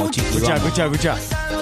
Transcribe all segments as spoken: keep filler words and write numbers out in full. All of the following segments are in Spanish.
vamos, chiqui, Escuchá, vamos. escuchá, escuchá.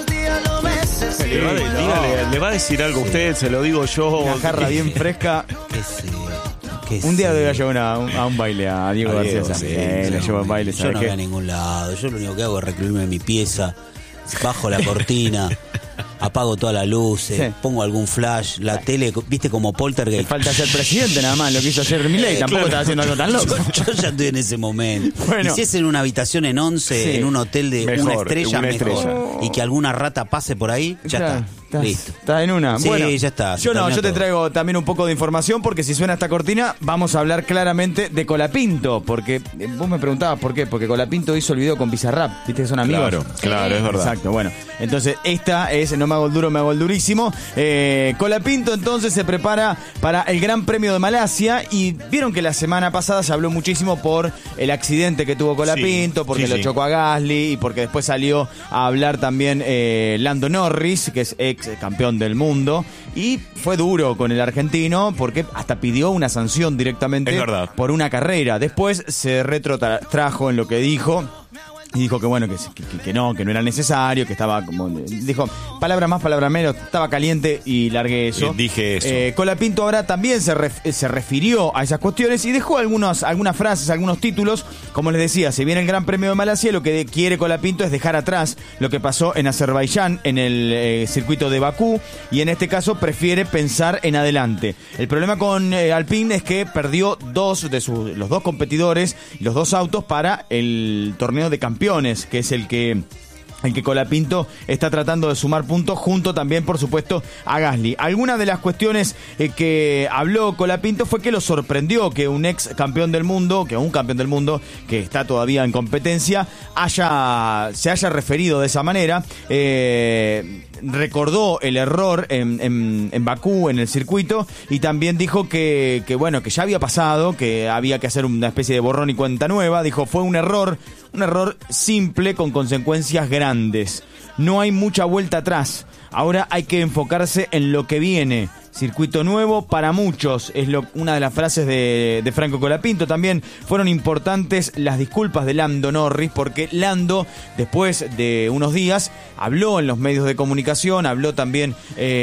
Le va, a de- dígale, le va a decir algo a usted, se lo digo yo. Una jarra bien fresca. ¿Qué sé? ¿Qué Un día sé? le voy a llevar una- un- a un baile a Diego A García Diego, Sanz. sí, Eh, sí, le sí. llevo a baile, Yo ¿sabes no voy a qué? ningún lado. Yo lo único que hago es recluirme en mi pieza, bajo la cortina, apago todas las luces, Sí. pongo algún flash, la tele, viste, como Le poltergeist. falta ser presidente nada más, lo que hizo ayer Milei. Eh, Tampoco claro. estaba haciendo algo tan loco. Yo, yo ya estoy en ese momento. Bueno. Y si es en una habitación en once, Sí. en un hotel de Mejor, una estrella, una mejor. estrella. Y que alguna rata pase por ahí, ya Claro, está. estás- Listo. Estás en una. Sí, Bueno, ya está, se Yo no, terminó yo te todo. traigo también un poco de información porque si suena esta cortina vamos a hablar claramente de Colapinto. Porque eh, vos me preguntabas por qué. Porque Colapinto hizo el video con Bizarrap. Viste que son amigos. Claro, claro, es verdad. Exacto, bueno. Entonces, esta es No me hago el duro, me hago el durísimo. Eh, Colapinto entonces se prepara para el Gran Premio de Malasia. Y vieron que la semana pasada se habló muchísimo por el accidente que tuvo Colapinto, Sí, porque sí, lo sí. chocó a Gasly y porque después salió a hablar también eh, Lando Norris, que es ex campeón del mundo. Y fue duro con el argentino porque hasta pidió una sanción directamente Es verdad. por una carrera. Después se retrotrajo en lo que dijo. Y dijo que bueno, que, que, que no, que no era necesario, que estaba como... Dijo, palabra más, palabra menos, estaba caliente y largué eso. Eh, dije eso. Eh, Colapinto ahora también se, ref- se refirió a esas cuestiones y dejó algunos, algunas frases, algunos títulos. Como les decía, si viene el Gran Premio de Malasia, lo que quiere Colapinto es dejar atrás lo que pasó en Azerbaiyán, en el eh, circuito de Bakú, y en este caso prefiere pensar en adelante. El problema con eh, Alpine es que perdió dos de sus, los dos competidores, los dos autos para el torneo de campeones, que es el que... el que Colapinto está tratando de sumar puntos junto también, por supuesto, a Gasly. Algunas de las cuestiones eh, que habló Colapinto fue que lo sorprendió que un ex campeón del mundo, que un campeón del mundo que está todavía en competencia, haya se haya referido de esa manera. Eh, recordó el error en, en, en Bakú, en el circuito, y también dijo que, que, bueno, que ya había pasado, que había que hacer una especie de borrón y cuenta nueva. Dijo, fue un error, un error simple con consecuencias grandes. No hay mucha vuelta atrás. Ahora hay que enfocarse en lo que viene. Circuito nuevo para muchos, es lo, una de las frases de, de Franco Colapinto. También fueron importantes las disculpas de Lando Norris, porque Lando, después de unos días, habló en los medios de comunicación, habló también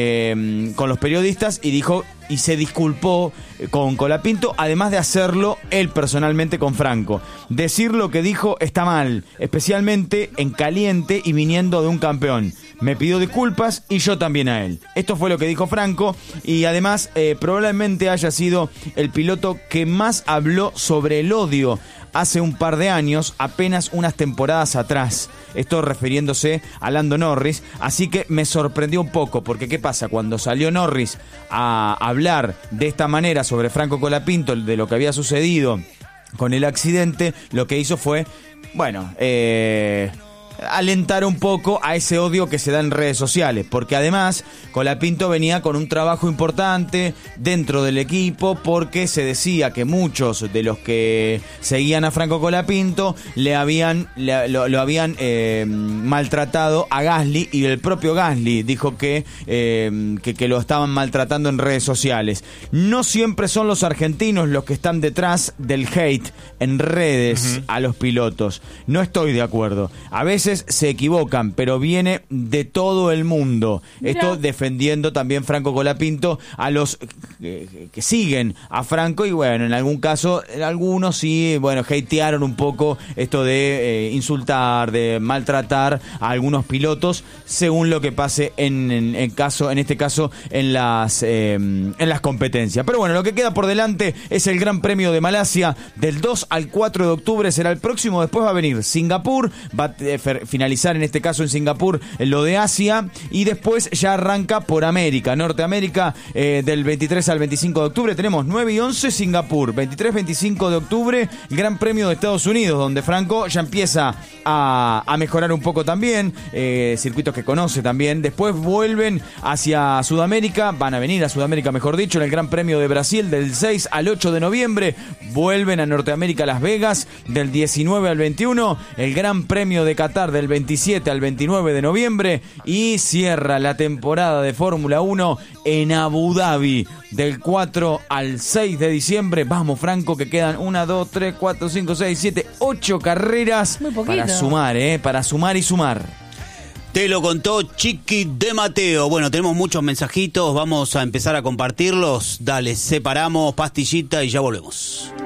eh, con los periodistas y dijo y se disculpó con Colapinto, además de hacerlo él personalmente con Franco. Decir lo que dijo está mal, especialmente en caliente y viniendo de un campeón. Me pidió disculpas y yo también a él. Esto fue lo que dijo Franco y además eh, probablemente haya sido el piloto que más habló sobre el odio hace un par de años, apenas unas temporadas atrás. Esto refiriéndose a Lando Norris. Así que me sorprendió un poco, porque ¿qué pasa? Cuando salió Norris a hablar de esta manera sobre Franco Colapinto, de lo que había sucedido con el accidente, lo que hizo fue, bueno, eh... alentar un poco a ese odio que se da en redes sociales, porque además Colapinto venía con un trabajo importante dentro del equipo, porque se decía que muchos de los que seguían a Franco Colapinto le habían le, lo, lo habían eh, maltratado a Gasly, y el propio Gasly dijo que, eh, que que lo estaban maltratando en redes sociales. No siempre son los argentinos los que están detrás del hate en redes uh-huh. a los pilotos. No estoy de acuerdo. A veces se equivocan, pero viene de todo el mundo. Mirá. Esto defendiendo también Franco Colapinto a los que, que siguen a Franco, y bueno, en algún caso, algunos sí, bueno, hatearon un poco esto de eh, insultar, de maltratar a algunos pilotos, según lo que pase en, en, en caso, en este caso, en las eh, en las competencias. Pero bueno, lo que queda por delante es el Gran Premio de Malasia, del dos al cuatro de octubre será el próximo. Después va a venir Singapur, va a eh, finalizar en este caso en Singapur lo de Asia, y después ya arranca por América, Norteamérica, eh, del veintitrés al veinticinco de octubre. Tenemos nueve y once Singapur, veintitrés veinticinco de octubre Gran Premio de Estados Unidos, donde Franco ya empieza a, a mejorar un poco también, eh, circuitos que conoce también. Después vuelven hacia Sudamérica, van a venir a Sudamérica mejor dicho, en el Gran Premio de Brasil del seis al ocho de noviembre, vuelven a Norteamérica, Las Vegas, del diecinueve al veintiuno, el Gran Premio de Qatar estar del veintisiete al veintinueve de noviembre y cierra la temporada de Fórmula uno en Abu Dhabi del cuatro al seis de diciembre. Vamos, Franco, que quedan una, dos, tres, cuatro, cinco, seis, siete, ocho carreras para sumar, ¿eh? Para sumar y sumar. Te lo contó Chiqui de Mateo. Bueno, tenemos muchos mensajitos, vamos a empezar a compartirlos. Dale, separamos, pastillita y ya volvemos.